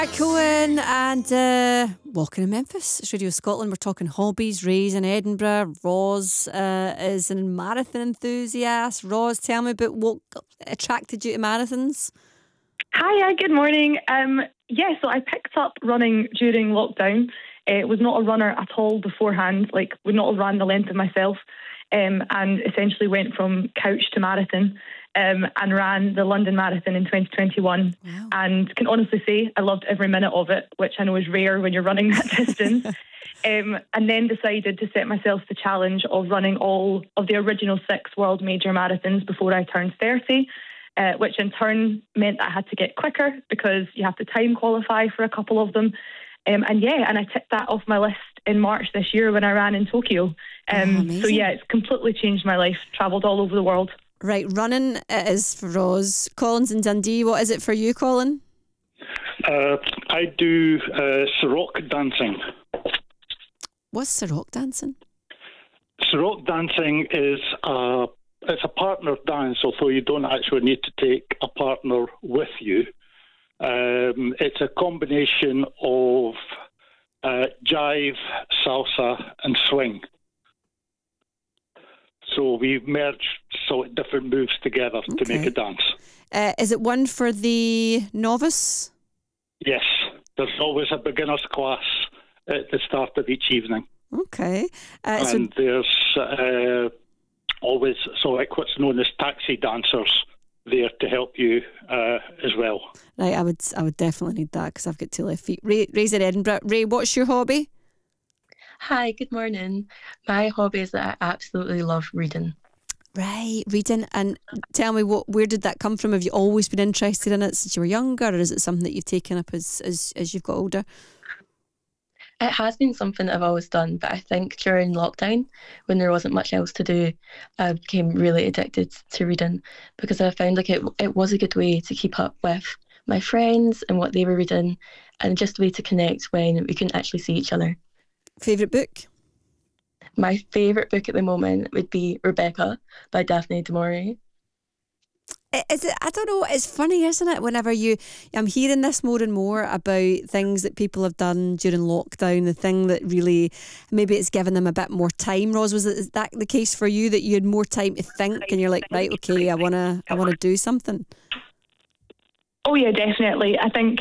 Cohen and walking in Memphis. It's Radio Scotland. We're talking hobbies. Ray's in Edinburgh. Roz is a marathon enthusiast. Roz, tell me about what attracted you to marathons. Hiya, good morning. So I picked up running during lockdown. Was not a runner at all beforehand, would not have ran the length of myself, and essentially went from couch to marathon. And ran the London Marathon in 2021. Wow. And can honestly say I loved every minute of it, which I know is rare when you're running that distance. And then decided to set myself the challenge of running all of the original 6 world major marathons before I turned 30, which in turn meant that I had to get quicker because you have to time qualify for a couple of them. And I ticked that off my list in March this year when I ran in Tokyo. It's completely changed my life. Travelled all over the world. Right, running it is for Roz. Colin's in Dundee. What is it for you, Colin? I do Sarok dancing. What's Sarok dancing? Sarok dancing is it's a partner dance, although you don't actually need to take a partner with you. It's a combination of jive, salsa, and swing. So we merge different moves together to make a dance. Is it one for the novice? Yes. There's always a beginner's class at the start of each evening. Okay. And there's always, what's known as taxi dancers there to help you as well. Right, I would definitely need that because I've got 2 left feet. Ray's in Edinburgh. Ray, what's your hobby? Hi, good morning. My hobby is that I absolutely love reading. Right, reading. And tell me, where did that come from? Have you always been interested in it since you were younger, or is it something that you've taken up as you've got older? It has been something that I've always done, but I think during lockdown, when there wasn't much else to do, I became really addicted to reading because I found it was a good way to keep up with my friends and what they were reading, and just a way to connect when we couldn't actually see each other. Favourite book? My favourite book at the moment would be Rebecca by Daphne du Maurier. Is it? I don't know. It's funny, isn't it? Whenever I'm hearing this more and more about things that people have done during lockdown, the thing that really, maybe it's given them a bit more time. Roz, is that the case for you, that you had more time to think and you're like, right, okay, I wanna do something? Oh yeah, definitely. I think